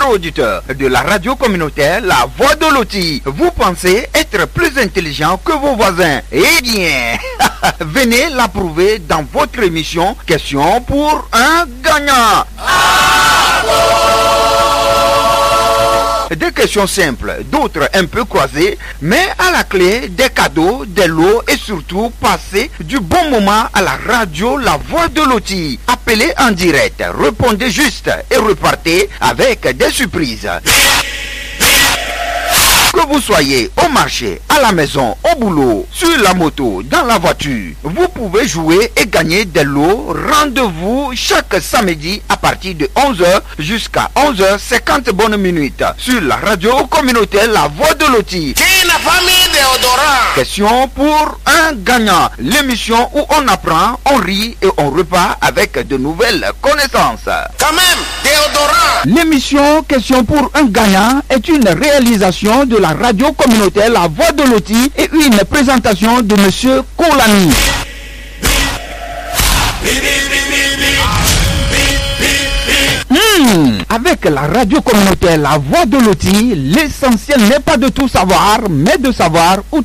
chers auditeurs de la radio communautaire La Voix de Loti. Vous pensez être plus intelligent que vos voisins? Eh bien, venez l'approuver dans votre émission Question pour un gagnant. Des questions simples, d'autres un peu croisées, mais à la clé des cadeaux, des lots et surtout passer du bon moment à la radio La Voix de Loti. Appelez en direct, répondez juste et repartez avec des surprises. Que vous soyez au marché, à la maison, au boulot, sur la moto, dans la voiture, vous pouvez jouer et gagner des lots. Rendez-vous chaque samedi à partir de 11h jusqu'à 11h50 bonnes minutes sur la radio communautaire La Voix de Loti. Question pour un gagnant. L'émission où on apprend, on rit et on repart avec de nouvelles connaissances. Quand même, déodorant. L'émission Question pour un gagnant est une réalisation de la radio communautaire La Voix de Loti et une présentation de Monsieur Kolani. Avec la radio communautaire La Voix de Loti, l'essentiel n'est pas de tout savoir, mais de savoir où